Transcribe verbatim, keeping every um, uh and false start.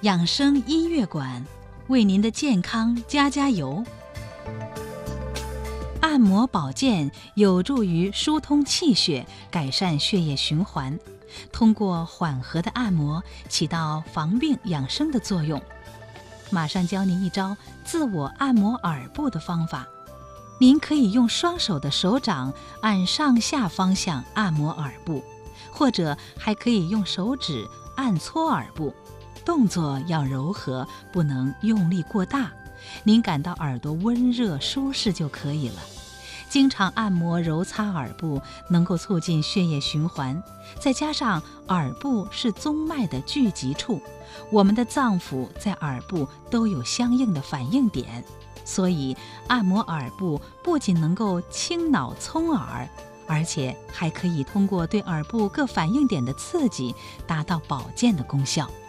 养生音乐馆为您的健康加加油。按摩保健有助于疏通气血，改善血液循环，通过缓和的按摩起到防病养生的作用。马上教您一招自我按摩耳部的方法。您可以用双手的手掌按上下方向按摩耳部，或者还可以用手指按搓耳部，动作要柔和，不能用力过大，您感到耳朵温热舒适就可以了。经常按摩揉擦耳部能够促进血液循环，再加上耳部是宗脉的聚集处，我们的脏腑在耳部都有相应的反应点，所以按摩耳部不仅能够清脑聪耳，而且还可以通过对耳部各反应点的刺激达到保健的功效。